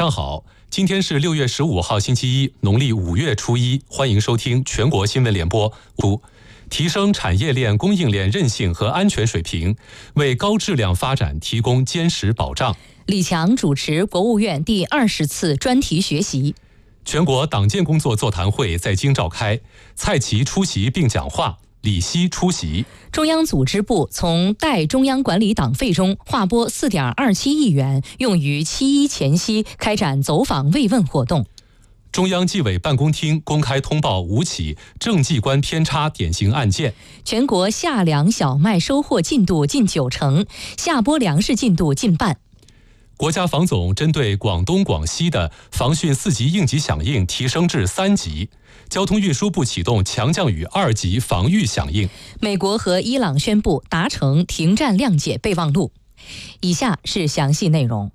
上好，今天是6月15号星期一，农历5月初一，欢迎收听全国新闻联播。提升产业链供应链韧性和安全水平，为高质量发展提供坚实保障。 李强主持国务院第20次专题学习。 全国党建工作座谈会在京召开，蔡奇出席并讲话，李希出席。 中央组织部从代中央管理党费中划拨4.27亿元，用于7.1前夕开展走访慰问活动。 中央纪委办公厅公开通报5起政绩观偏差典型案件。 全国夏粮小麦收获进度近90%，下播粮食进度近半。 国家防总针对广东、广西的防汛4级应急响应提升至3级。交通运输部启动强降雨2级防御响应。 美国和伊朗宣布达成停战谅解备忘录。以下是详细内容。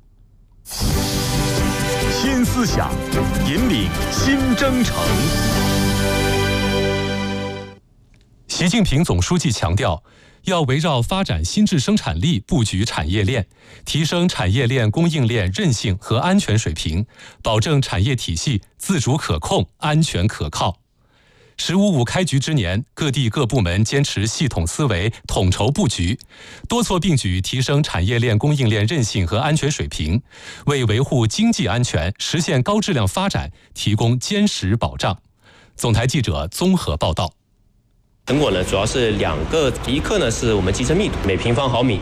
新思想，引领新征程。 习近平总书记强调，要围绕发展新质生产力布局产业链，提升产业链供应链韧性和安全水平，保证产业体系自主可控、安全可靠。“15.5”开局之年，各地各部门坚持系统思维、统筹布局，多措并举提升产业链供应链韧性和安全水平，为维护经济安全、实现高质量发展提供坚实保障。总台记者综合报道。 成果呢，主要是2个，第一课呢是我们集成密度，每平方毫米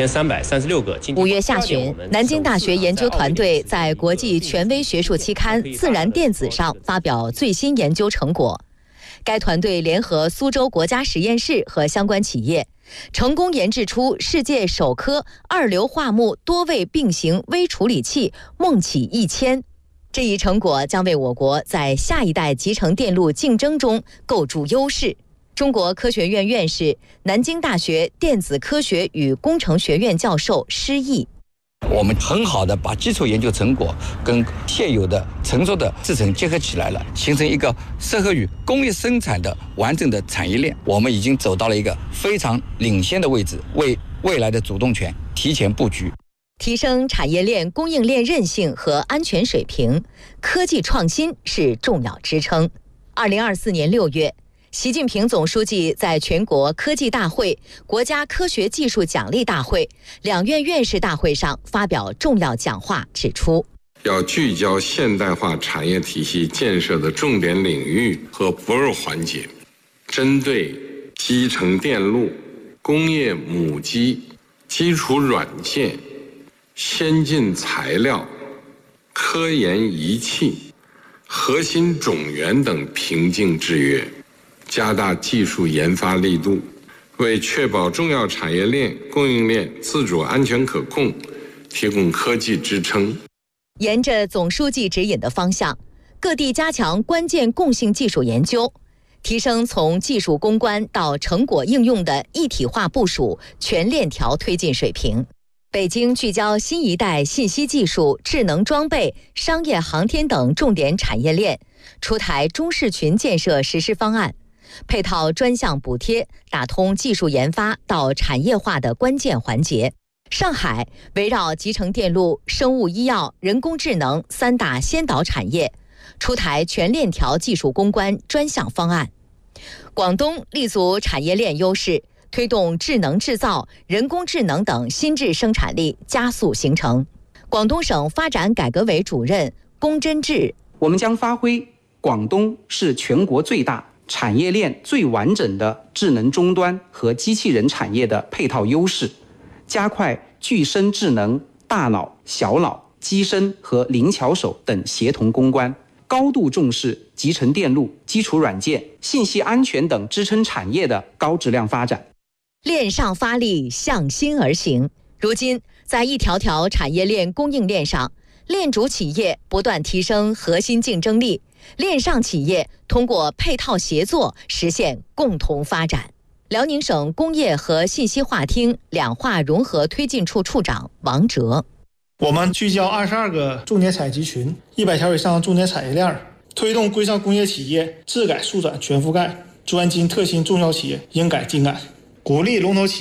9336个。 5月下旬，南京大学研究团队在国际权威学术期刊《自然电子》上发表最新研究成果。该团队联合苏州国家实验室和相关企业，成功研制出世界首颗2硫化钼多位并行微处理器梦启1000。这一成果将为我国在下一代集成电路竞争中构筑优势。中国科学院院士、南京大学电子科学与工程学院教授施毅。 我们很好的把基础研究成果跟现有的成熟的制程结合起来了，形成一个适合于工业生产的完整的产业链。我们已经走到了一个非常领先的位置，为未来的主动权提前布局。 提升产业链供应链韧性和安全水平，科技创新是重要支撑。2024年6月，习近平总书记在全国科技大会、国家科学技术奖励大会、两院院士大会上发表重要讲话，指出要聚焦现代化产业体系建设的重点领域和薄弱环节，针对集成电路、工业母机、基础软件、先进材料、科研仪器、核心种源等瓶颈制约，加大技术研发力度，为确保重要产业链供应链自主安全可控提供科技支撑。 沿着总书记指引的方向，各地加强关键共性技术研究，提升从技术攻关到成果应用的一体化部署、全链条推进水平。北京聚焦新一代信息技术、智能装备、商业航天等重点产业链，出台中视群建设实施方案，配套专项补贴，打通技术研发到产业化的关键环节。上海围绕集成电路、生物医药、人工智能3大先导产业，出台全链条技术攻关专项方案。广东立足产业链优势，推动智能制造、人工智能等新质生产力加速形成。广东省发展改革委主任龚真志： 我们将发挥广东是全国最大、产业链最完整的智能终端和机器人产业的配套优势，加快具身智能、大脑、小脑、机身和灵巧手等协同攻关，高度重视集成电路、基础软件、信息安全等支撑产业的高质量发展。 链上发力，向心而行。如今，在一条条产业链供应链上，链主企业不断提升核心竞争力，链上企业通过配套协作实现共同发展。辽宁省工业和信息化厅两化融合推进处处长王哲： 我们聚焦22个重点采集群、100条以上重点产业链，推动规上工业企业质改速转全覆盖，专精特新中小企业应改尽改，鼓励龙头企业